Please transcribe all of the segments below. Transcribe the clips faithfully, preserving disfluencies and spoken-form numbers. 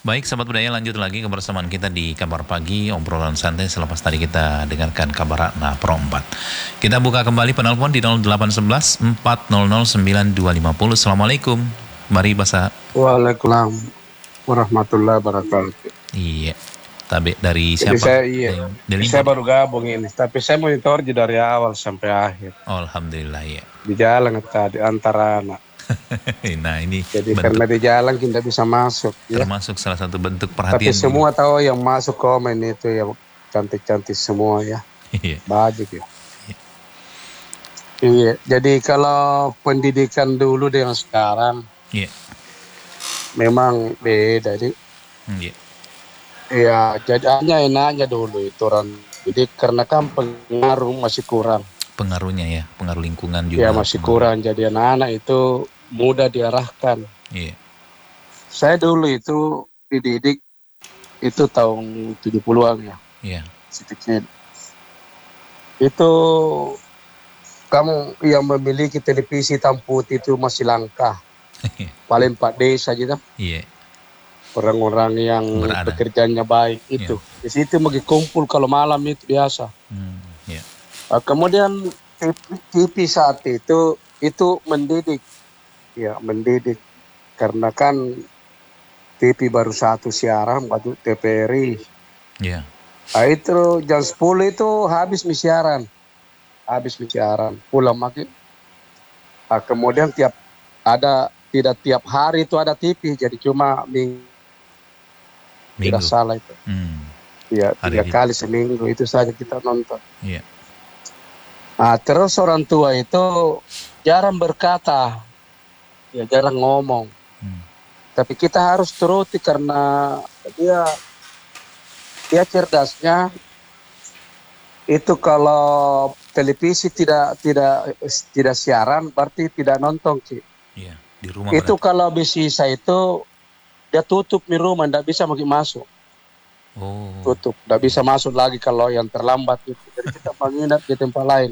Baik, sahabat budaya, lanjut lagi kebersamaan kita di Kabar Pagi, obrolan santai selepas tadi kita dengarkan kabar Ratna Pro empat. Kita buka kembali penelpon di nol delapan satu satu empat nol nol sembilan dua lima nol. Assalamualaikum. Mari Basa. Waalaikumsalam warahmatullahi wabarakatuh. Iya. Tabe dari Jadi siapa? saya iya. Dari Saya baru gabung ini, tapi saya monitor dari awal sampai akhir. Oh, alhamdulillah ya. Di jalan tadi antara anak. Nah ini Jadi bentuk, karena di jalan kita bisa masuk ya. termasuk salah satu bentuk Tapi perhatian. semua tahu yang masuk komen itu yang cantik-cantik semua ya. Iya. Bagus ya. Iya. Jadi kalau pendidikan dulu dengan sekarang, Iya. memang beda. Jadi Iya. ya jadi hanya enaknya dulu itu orang. Jadi karena kan pengaruh masih kurang. Pengaruhnya ya, pengaruh lingkungan juga. Ya masih kurang. Jadi anak-anak itu mudah diarahkan. Iya. Saya dulu itu dididik itu tahun tujuh puluhan ya. Iya. Sedikit. Itu kamu yang memiliki televisi hitam putih itu masih langka. Paling empat desa saja. Iya. Orang-orang yang Berada. pekerjaannya baik itu. Iya. Di situ lagi kumpul kalau malam itu biasa. Hmm, iya. Uh, kemudian T V saat itu itu mendidik, ya mendidik karena kan T V baru satu siaran waktu T V R I. Iya. Nah, itu jam sepuluh itu habis siaran, habis siaran pulang makin. Nah, kemudian tiap ada tidak tiap hari itu ada T V, jadi cuma minggu. Tidak salah itu. Hmm. Ya Hari tiga di- kali seminggu itu saja kita nonton. Iya. Nah, terus orang tua itu jarang berkata, ya jarang ngomong. Hmm. Tapi kita harus turuti karena dia dia cerdasnya itu kalau televisi tidak tidak tidak siaran berarti tidak nonton Ci. Iya. Di rumah Itu berarti. kalau bisa itu dia tutup di rumah, tidak bisa lagi masuk. Oh. Tutup, tidak bisa masuk lagi kalau yang terlambat itu. Jadi kita menginap di tempat lain.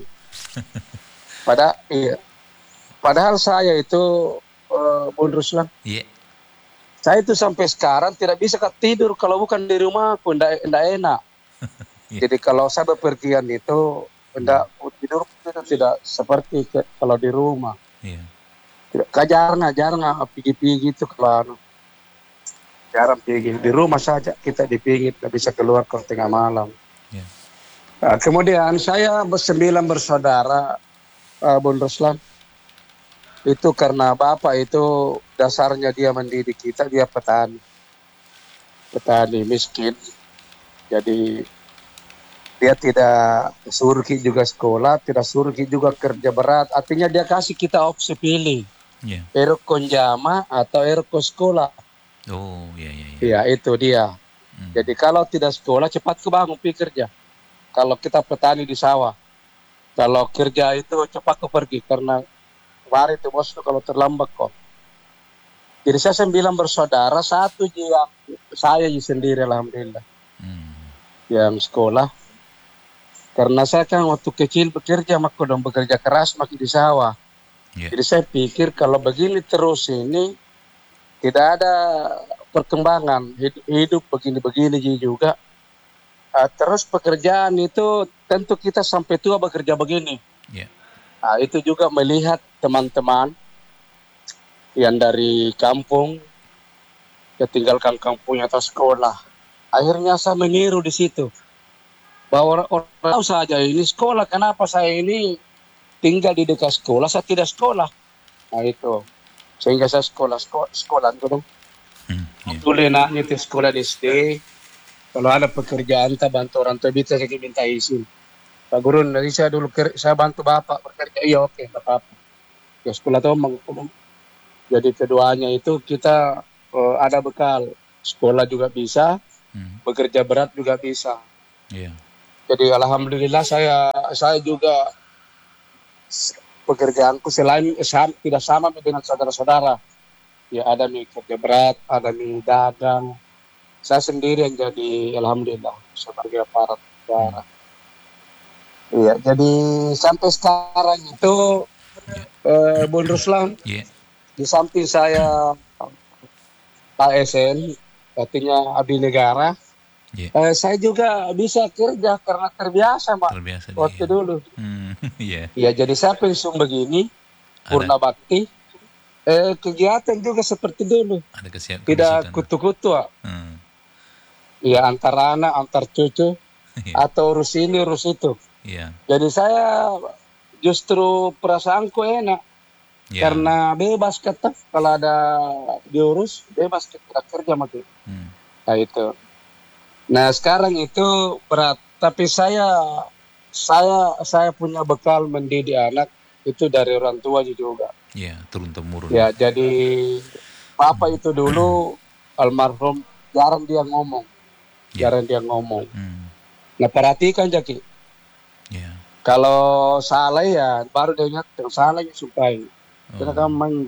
Pada iya. Padahal saya itu uh, Bung Ruslan, Iya. saya itu sampai sekarang tidak bisa tidur kalau bukan di rumah pun tidak enak. Iya. Jadi kalau saya bepergian itu tidak tidur itu tidak seperti ke, kalau di rumah. Iya. Tidak, jarang jarang pergi-pergi gitu kalau anu. Jarang pergi di rumah saja kita dipingit, tidak bisa keluar ke tengah malam. Iya. Nah, kemudian saya bersembilan bersaudara, uh, Bung Ruslan. Itu karena bapak itu dasarnya dia mendidik kita, dia petani. Petani miskin. Jadi dia tidak suruh juga sekolah, tidak suruh juga kerja berat. Artinya dia kasih kita opsi pilih. Iya. Erokon jama atau erokon sekolah. Oh, iya iya iya. Ya itu dia. Hmm. Jadi kalau tidak sekolah cepat kebangun pergi kerja. Kalau kita petani di sawah. Kalau kerja itu cepat ke pergi karena kemarin itu bos kalau terlambat kok. Jadi saya sembilan bersaudara, satu yang saya sendiri alhamdulillah Hmm. yang sekolah. Karena saya kan waktu kecil bekerja makanya dong bekerja keras makin di sawah. Yeah. Jadi saya pikir kalau begini terus ini tidak ada perkembangan hidup, hidup begini-begini juga. Uh, terus pekerjaan itu tentu kita sampai tua bekerja begini. Yeah. Nah, itu juga melihat teman-teman yang dari kampung ketinggalkan kampungnya atau sekolah. Akhirnya saya meniru di situ. Bahwa orang tahu saja ini sekolah, kenapa saya ini tinggal di dekat sekolah, saya tidak sekolah. Nah itu. Sehingga saya sekolah, sekolah, sekolah itu dong. Hmm. Yeah. Dulu enaknya itu sekolah di S D. Kalau ada pekerjaan, tak bantu orang tua, bisa saya minta izin. Pak Guru, nanti saya dulu ker- saya bantu Bapak bekerja. Iya oke, tak apa-apa. Ya sekolah itu meng- jadi keduanya itu kita uh, ada bekal. Sekolah juga bisa, Hmm. bekerja berat juga bisa. Iya. Jadi alhamdulillah saya saya juga pekerjaanku selain sam, tidak sama dengan saudara-saudara. Ya ada nih kerja berat, ada nih dagang. Saya sendiri yang jadi alhamdulillah sebagai aparat negara. Iya, jadi sampai sekarang itu eh, Bung Ruslan, Iya. di samping saya A S N, artinya abdi negara. Iya. Eh, saya juga bisa kerja karena terbiasa, Pak, Terbiasa waktu dia. dulu. Hmm, iya. Ya, jadi saya pensiun begini, Ada purna bakti, eh, kegiatan juga seperti dulu. ada kesiap Tidak kemasukan. kutu-kutu, Pak. Hmm, Ya, antar anak, antar cucu, iya. atau urus ini, urus itu. Iya. Jadi saya justru perasaanku enak, Iya. karena bebas kata, kalau ada diurus, bebas kita kerja makin. Hmm. Nah, itu. Nah, sekarang itu berat, tapi saya saya saya punya bekal mendidik anak itu dari orang tua juga. Iya, turun temurun. Ya, jadi papa itu dulu almarhum jarang dia ngomong, Iya. jarang dia ngomong. Hmm. Nah, perhatikan Jaki, Iya. kalau salah ya baru dia ingat yang salah ya sukai. Kita Oh. kan main.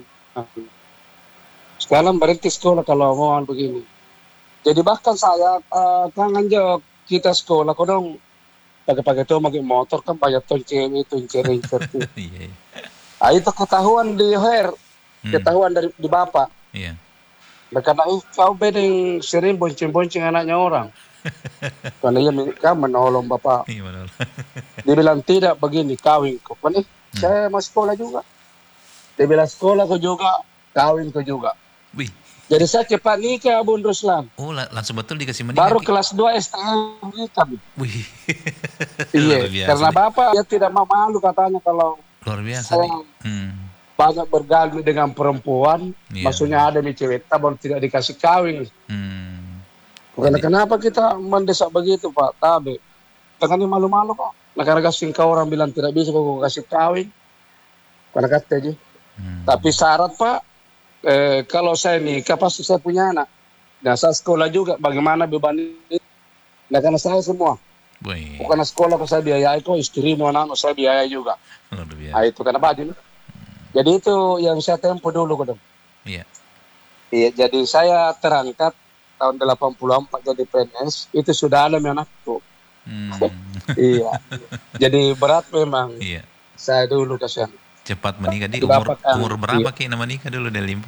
Sekarang berhenti sekolah kalau omongan begini. Jadi bahkan saya uh, kangen jok kita sekolah kodong pakai-pakai tuh pakai motor kan banyak tuh cewek itu cewek itu. Iya. Iya. Ah, itu ketahuan di her, Hmm. ketahuan dari di bapak. Iya. Nah, karena uh, kau bedeng sering bonceng-bonceng anaknya orang. Karena dia kan menolong bapak. Iya, benar. Dia bilang tidak begini kawin kok. Kan eh, saya mau sekolah juga. Dia bilang sekolah kau juga, kawin kau juga. Wih. Jadi saya cepat nikah Bun Ruslan. Oh, la- langsung betul dikasih menikah. Baru Ki? kelas dua S D nikah. Bu. Wih. Iya, Luar biasa karena nih. bapak dia tidak mau malu katanya kalau Luar biasa saya nih. Hmm. banyak bergaul dengan perempuan, Iya. maksudnya ada nih cewek tabon tidak dikasih kawin. Hmm. Karena Jadi- kenapa kita mendesak begitu Pak? Tabe. Jangan ini malu-malu Pak. Nah, karena kasih kau orang bilang tidak bisa kau kasih kawin. Karena kata aja. Hmm. Tapi syarat Pak, eh, kalau saya nikah pasti saya punya anak. Nah, saya sekolah juga. Bagaimana beban ini? Nah, karena saya semua. Wih. Bukan sekolah kok saya biayai kok, istrimu anak saya biayai juga. Luar biasa. Nah, itu karena baju. Jadi itu yang saya tempuh dulu kodong. Iya. Iya, jadi saya terangkat tahun delapan puluh empat jadi P N S, itu sudah ada anakku. Hmm. Iya. Jadi berat memang. Iya. Saya dulu kasihan. Cepat menikah di Sudah umur apa, kan? umur berapa Iya. Ki nama nikah dulu dari Limpo?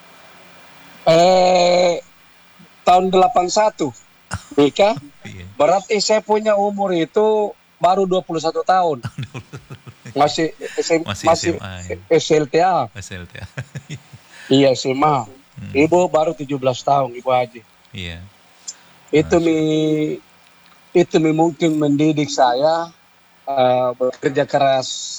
Eh tahun delapan puluh satu nikah. Iya. Berarti saya punya umur itu baru dua puluh satu tahun. Masih SM, Masih masih S M A ya. S L T A. S L T A. Iya, S M A. Hmm. Ibu baru tujuh belas tahun, Ibu Haji. Iya. Itu mi itu mi mungkin mendidik saya uh, bekerja keras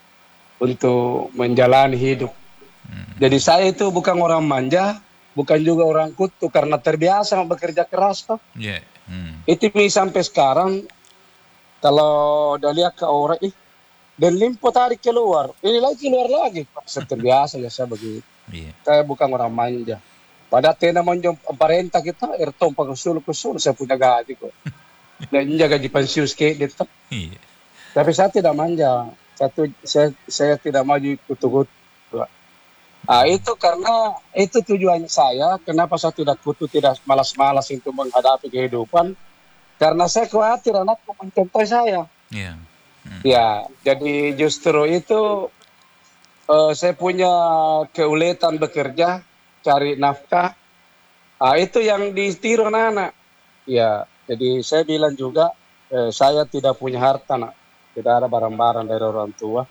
untuk menjalani hidup. Hmm. Jadi saya itu bukan orang manja, bukan juga orang kutu karena terbiasa bekerja keras toh. Iya. Hmm. Itu mi sampai sekarang kalau udah lihat ke orang ih dan Limpo tarik keluar, ini lagi keluar lagi. Saya terbiasa ya saya begitu. Iya. Saya bukan orang manja. Pada tena monjong parenta kita, ertong pagkusul-kusul, saya punya gaji kok. Dan jaga gaji pensiun sekali tetap. Iya. Tapi saya tidak manja. Satu, saya, saya tidak maju kutu-kutu. Ah, itu karena itu tujuan saya. Kenapa saya tidak kutu, tidak malas-malas untuk menghadapi kehidupan. Karena saya khawatir anakku mencontoh saya. Iya. Hmm. Ya, jadi justru itu uh, saya punya keuletan bekerja, cari nafkah. Ah, itu yang ditiru anak-anak. Ya, jadi saya bilang juga, eh, saya tidak punya harta, nak. Tidak ada barang-barang dari orang tua.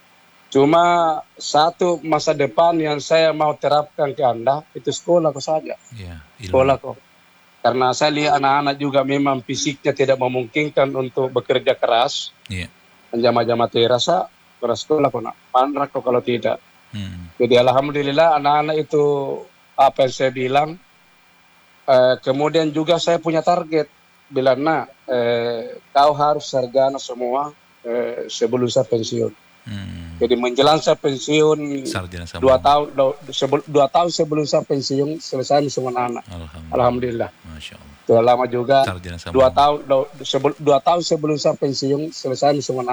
Cuma satu masa depan yang saya mau terapkan ke Anda, itu sekolah kok saja. Iya. Ilmu. Sekolah kok. Karena saya lihat anak-anak juga memang fisiknya tidak memungkinkan untuk bekerja keras. Iya. Jama-jama terasa, keras sekolah kok, nak. Pandrak kok kalau tidak. Hmm. Jadi alhamdulillah anak-anak itu apa yang saya bilang. Eh, kemudian juga saya punya target. Bilang, nak, eh, kau harus sarjana semua eh, sebelum saya pensiun. Hmm. Jadi menjelang saya pensiun, Sarjana sama. dua tahun, dua, sebel, dua tahun sebelum saya pensiun, selesai semua anak. Alhamdulillah. Alhamdulillah. Masya Allah. Sudah lama juga. Sarjana sama. Dua tahun, dua, sebel, dua tahun sebelum saya pensiun, selesai semua